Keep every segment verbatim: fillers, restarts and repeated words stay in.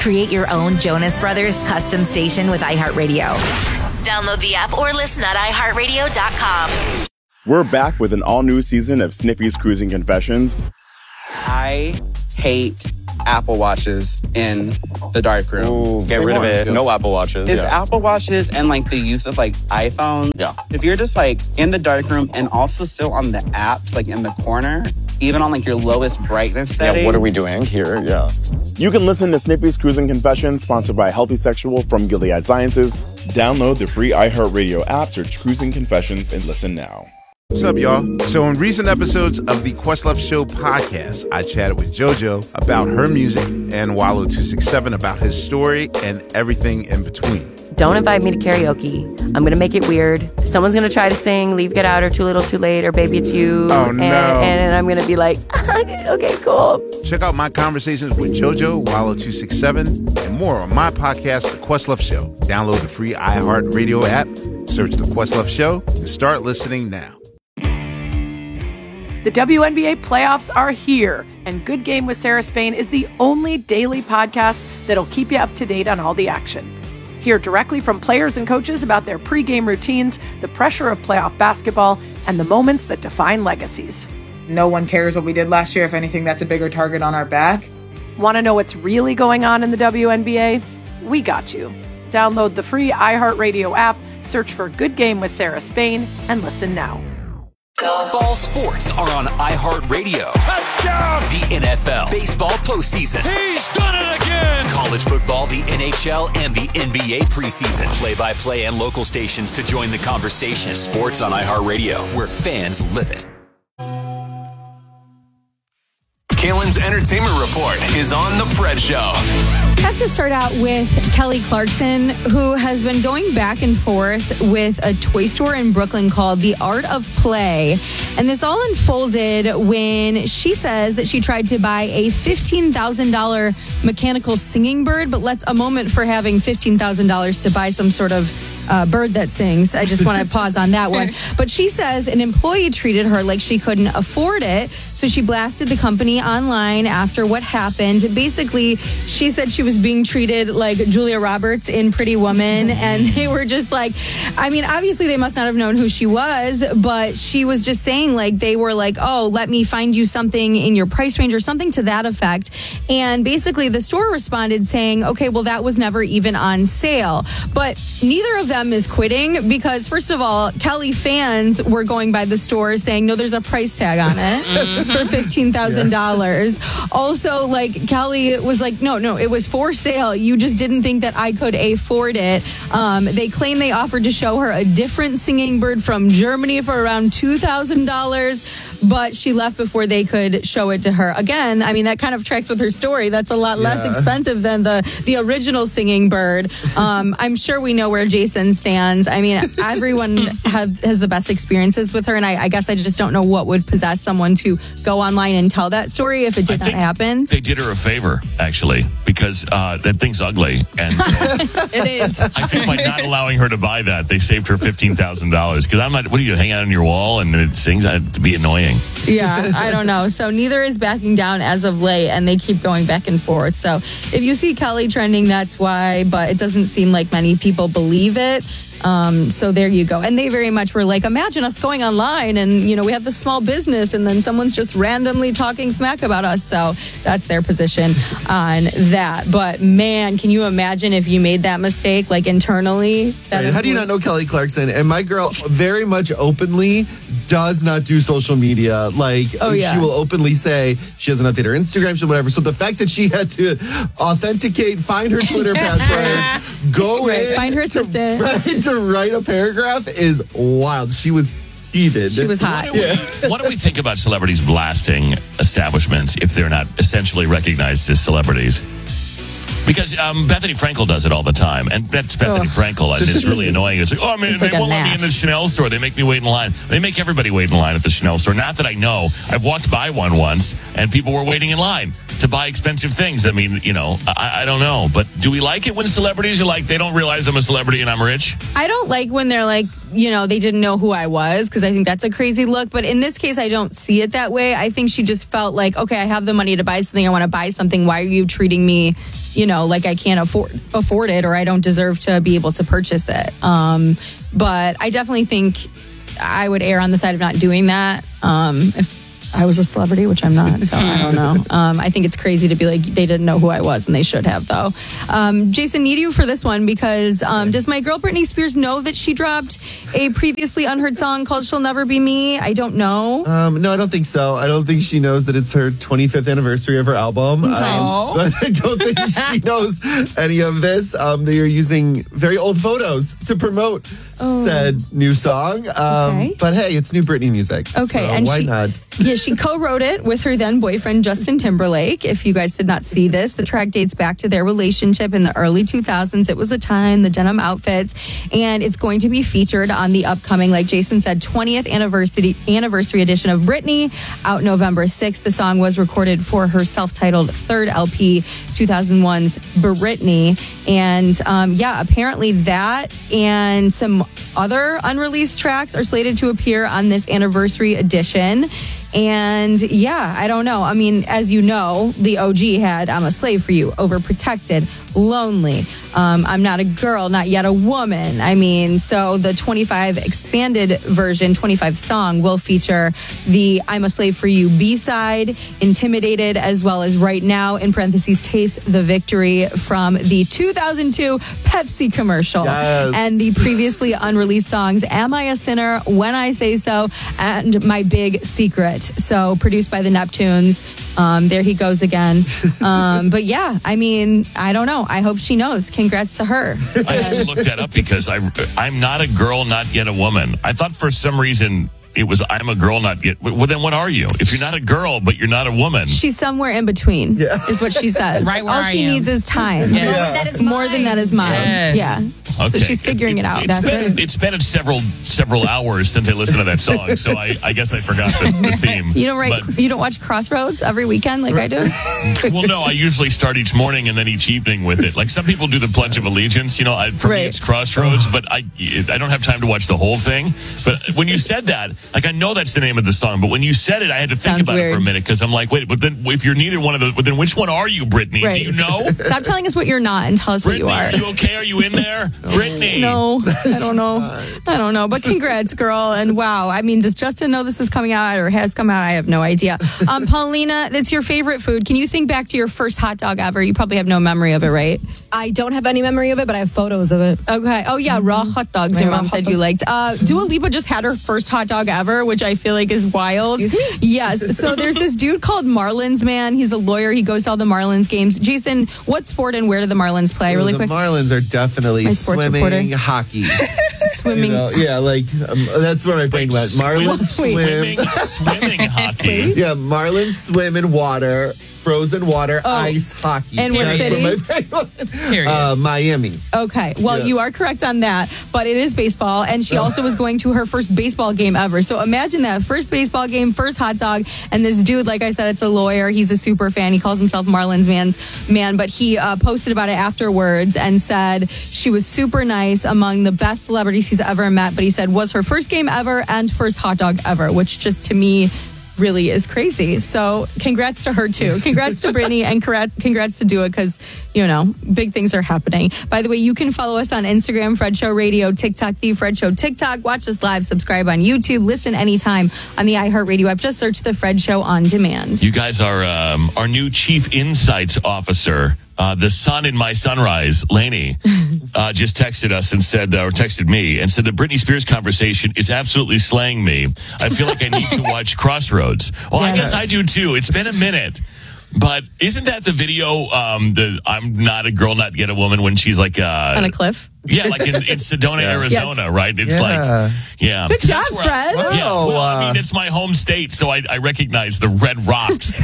Create your own Jonas Brothers custom station with iHeartRadio. Download the app or listen at i heart radio dot com. We're back with an all-new season of Snippy's Cruising Confessions. I hate Apple Watches in the dark room. Ooh, get rid of it. No Apple Watches. Is yeah. Apple Watches and like the use of like iPhones. Yeah. If you're just like in the dark room and also still on the apps, like in the corner, even on like your lowest brightness setting. Yeah, what are we doing here? Yeah. You can listen to Snippy's Cruising Confessions, sponsored by Healthy Sexual from Gilead Sciences. Download the free iHeartRadio app, search Cruising Confessions, and listen now. What's up, y'all? So in recent episodes of the Questlove Show podcast, I chatted with JoJo about her music and Wallow two six seven about his story and everything in between. Don't invite me to karaoke. I'm going to make it weird. Someone's going to try to sing Leave, Get Out, or Too Little, Too Late, or Baby It's You. Oh, and, no. And I'm going to be like, okay, cool. Check out my conversations with JoJo, Wallow two six seven, and more on my podcast, The Questlove Show. Download the free iHeartRadio app, search The Questlove Show, and start listening now. The W N B A playoffs are here, and Good Game with Sarah Spain is the only daily podcast that'll keep you up to date on all the action. Hear directly from players and coaches about their pregame routines, the pressure of playoff basketball, and the moments that define legacies. No one cares what we did last year. If anything, that's a bigger target on our back. Want to know what's really going on in the W N B A? We got you. Download the free iHeartRadio app, search for Good Game with Sarah Spain, and listen now. Ball sports are on iHeartRadio. Touchdown! The N F L, baseball postseason. He's done it again! College football, the N H L, and the N B A preseason. Play-by-play and local stations to join the conversation. Sports on iHeartRadio, where fans live it. Kalen's Entertainment Report is on The Fred Show. I have to start out with Kelly Clarkson, who has been going back and forth with a toy store in Brooklyn called The Art of Play. And this all unfolded when she says that she tried to buy a fifteen thousand dollars mechanical singing bird, but let's a moment for having fifteen thousand dollars to buy some sort of Uh, bird that sings. I just want to pause on that one. But she says an employee treated her like she couldn't afford it. So she blasted the company online after what happened. Basically, she said she was being treated like Julia Roberts in Pretty Woman. And they were just like, I mean, obviously they must not have known who she was, but she was just saying like, they were like, oh, let me find you something in your price range or something to that effect. And basically the store responded saying, okay, well, that was never even on sale. But neither of them is quitting because, first of all, Kelly fans were going by the store saying, no, there's a price tag on it mm-hmm. for fifteen thousand dollars. Yeah. Also, like, Kelly was like, no, no, it was for sale. You just didn't think that I could afford it. Um, they claim they offered to show her a different singing bird from Germany for around two thousand dollars. But she left before they could show it to her. Again, I mean, that kind of tracks with her story. That's a lot yeah. less expensive than the, the original singing bird. Um, I'm sure we know where Jason stands. I mean, everyone have, has the best experiences with her, and I, I guess I just don't know what would possess someone to go online and tell that story if it did not happen. They did her a favor, actually, because uh, that thing's ugly. And so it is. I think by not allowing her to buy that, they saved her fifteen thousand dollars. Because I'm not, what do you hang out on your wall and it sings? That'd be annoying. Yeah, I don't know. So neither is backing down as of late, and they keep going back and forth. So if you see Kelly trending, that's why, but it doesn't seem like many people believe it. Um, so there you go. And they very much were like, imagine us going online and, you know, we have this small business and then someone's just randomly talking smack about us. So that's their position on that. But man, can you imagine if you made that mistake, like internally? That right. How do you not know Kelly Clarkson? And my girl very much openly does not do social media. Like, oh, yeah. she will openly say she doesn't update her Instagram, so whatever. So the fact that she had to authenticate, find her Twitter password, go right. in, find her assistant, to, right, to write a paragraph is wild. She was heated. She was hot. What do, we, what do we think about celebrities blasting establishments if they're not essentially recognized as celebrities? Because um, Bethany Frankel does it all the time. And that's Bethany oh. Frankel. And it's really annoying. It's like, oh, man, they like won't let me in the Chanel store. They make me wait in line. They make everybody wait in line at the Chanel store. Not that I know. I've walked by one once, and people were waiting in line to buy expensive things. I mean, you know, I, I don't know. But do we like it when celebrities are like, they don't realize I'm a celebrity and I'm rich? I don't like when they're like, you know, they didn't know who I was, because I think that's a crazy look. But in this case, I don't see it that way. I think she just felt like, okay, I have the money to buy something. I want to buy something. Why are you treating me, you know, like I can't afford afford it or I don't deserve to be able to purchase it. Um, but I definitely think I would err on the side of not doing that. Um, if I was a celebrity, which I'm not, so I don't know. Um, I think it's crazy to be like, they didn't know who I was, and they should have, though. Um, Jason, need you for this one because um, does my girl Britney Spears know that she dropped a previously unheard song called She'll Never Be Me? I don't know. Um, no, I don't think so. I don't think she knows that it's her twenty-fifth anniversary of her album. No. Um, but I don't think she knows any of this. Um, they are using very old photos to promote oh. said new song. Um, okay. But hey, it's new Britney music. Okay, so and why she, not? Yeah, she co-wrote it with her then boyfriend Justin Timberlake. If you guys did not see this, the track dates back to their relationship in the early two thousands. It was a time, the denim outfits, and it's going to be featured on the upcoming, like Jason said, twentieth anniversary anniversary edition of Britney, out November sixth. The song was recorded for her self-titled third L P, two thousand one's Britney, and um, yeah, apparently that and some other unreleased tracks are slated to appear on this anniversary edition. And yeah, I don't know. I mean, as you know, the O G had I'm a Slave for You, Overprotected, Lonely, um, I'm Not a Girl, Not Yet a Woman. I mean, so the twenty-five expanded version, twenty-five song, will feature the I'm a Slave for You B-side, Intimidated, as well as Right Now, in parentheses, Taste the Victory, from the two thousand two Pepsi commercial. Yes. And the previously unreleased songs, Am I a Sinner, When I Say So, and My Big Secret. So produced by the Neptunes. Um, there he goes again. Um, but yeah, I mean, I don't know. I hope she knows. Congrats to her. I had to look that up because I, I'm not a girl, not yet a woman. I thought for some reason it was I'm a girl, not yet. Well, then what are you? If you're not a girl, but you're not a woman. She's somewhere in between, yeah. is what she says. Right where All I she am. needs is time. Yes. Yeah. That is More than that is mine. Yes. Yeah. Okay. So she's figuring it, it out. It's That's been, it. It's been several several hours since I listened to that song, so I, I guess I forgot the, the theme. You don't write. But, you don't watch Crossroads every weekend like I do. Well, no, I usually start each morning and then each evening with it. Like some people do the Pledge of Allegiance. You know, I, for right. me it's Crossroads, but I I don't have time to watch the whole thing. But when you said that, like I know that's the name of the song, but when you said it, I had to think Sounds about weird. it for a minute because I'm like, wait, but then if you're neither one of those, but then which one are you, Brittany? Right. Do you know? Stop telling us what you're not and tell us Brittany, what you are. are you okay? Are you in there, Brittany? No. I don't know. I don't know. But congrats, girl. And wow. I mean, does Justin know this is coming out or has come out? I have no idea. Um, Paulina, that's your favorite food. Can you think back to your first hot dog ever? You probably have no memory of it, right? I don't have any memory of it, but I have photos of it. Okay. Oh, yeah. Raw hot dogs. My Your raw mom hot said dog. you liked. Uh, Dua Lipa just had her first hot dog ever, which I feel like is wild. Excuse me? Yes. So there's this dude called Marlins Man. He's a lawyer. He goes to all the Marlins games. Jason, what sport and where do the Marlins play? Really the quick. Marlins are definitely My sports swimming, reporter. hockey. Swimming. You know, yeah, like um, that's where my brain went. Marlins swim. Swimming, swimming hockey. Yeah, Marlins swim in water, frozen water, Oh. ice hockey. And what That's city? where my brain went. Period. Uh, Miami. Okay. Well, Yeah. you are correct on that, but it is baseball. And she also was going to her first baseball game ever. So imagine that first baseball game, first hot dog. And this dude, like I said, it's a lawyer. He's a super fan. He calls himself Marlins man's man, but he uh, posted about it afterwards and said she was super nice, among the best celebrities he's ever met. But he said was her first game ever and first hot dog ever, which just to me really is crazy. So congrats to her too. Congrats to Brittany and congrats, congrats to Dua because, you know, big things are happening. By the way, you can follow us on Instagram, Fred Show Radio, TikTok, The Fred Show TikTok. Watch us live, subscribe on YouTube, listen anytime on the iHeartRadio app. Just search The Fred Show on demand. You guys are um, our new Chief Insights Officer. Uh, the sun in my sunrise, Lainey, uh, just texted us and said, uh, or texted me and said the Britney Spears conversation is absolutely slaying me. I feel like I need to watch Crossroads. Well, I guess I do too. It's been a minute. But isn't that the video, um, the I'm not a girl, not yet a woman, when she's like... Uh, on a cliff? Yeah, like in, in Sedona, Yeah. Arizona, Yes. right? It's Yeah. like, yeah. Good job, That's where I- Fred. yeah, Wow, well, I uh, mean, it's my home state, so I, I recognize the red rocks.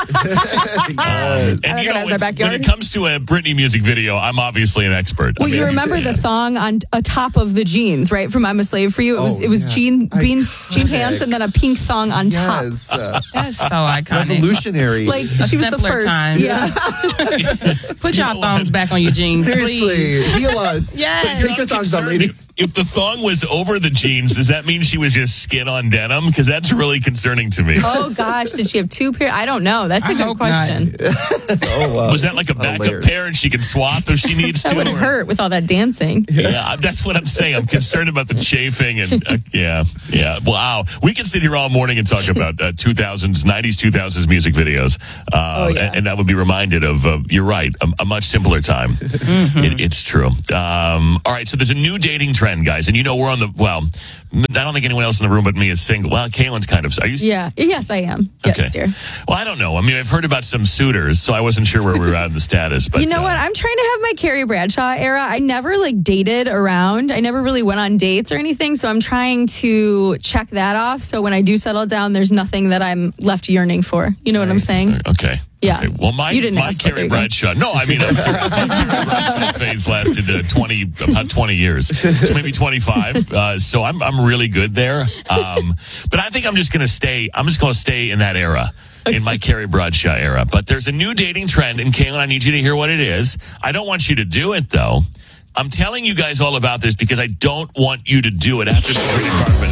Yes. And you know, recognize when, my backyard. when it comes to a Britney music video, I'm obviously an expert. Well, I mean, you remember the thong on atop of the jeans, right? From I'm a Slave for You. It was Oh, it was yeah. jean bean Iconic. jean pants and then a pink thong on top. Yes. Uh, That's so iconic. revolutionary. Like she was the simpler first. time. Yeah. Put y'all know thongs what? back on your jeans, Seriously, please. heal us. Yes. But your thong's on, ladies. If the thong was over the jeans, does that mean she was just skin on denim? Because that's really concerning to me. Oh gosh, did she have two pair? I don't know. That's a I good question. oh, wow. Was that like a backup hilarious. pair and she can swap if she needs that to? That would hurt with all that dancing. Yeah, that's what I'm saying. I'm concerned about the chafing and uh, yeah, yeah. Wow, we can sit here all morning and talk about uh, two thousands, nineties, two thousands music videos, uh, oh, yeah. and, and I would be reminded of. Uh, you're right, a, a much simpler time. Mm-hmm. It, it's true. Um, all right, so there's a new dating trend, guys, and you know we're on the well. I don't think anyone else in the room but me is single. Well, Kaylin's kind of. Are you? Yeah. Yes, I am. Yes, okay. dear. Well, I don't know. I mean, I've heard about some suitors, so I wasn't sure where we were at in the status. But you know uh, what? I'm trying to have my Carrie Bradshaw era. I never like dated around. I never really went on dates or anything. So I'm trying to check that off. So when I do settle down, there's nothing that I'm left yearning for. You know what I'm saying? Okay. Yeah. Okay. Well, my, you didn't my ask, Carrie Bradshaw. No, I mean, uh, my Carrie Bradshaw phase lasted uh, twenty, about twenty years. So maybe twenty-five. Uh, so I'm I'm really good there. Um, but I think I'm just going to stay. I'm just going to stay in that era. Okay. In my Carrie Bradshaw era. But there's a new dating trend, and Kaylin, I need you to hear what it is. I don't want you to do it, though. I'm telling you guys all about this because I don't want you to do it after Sabrina Carpenter.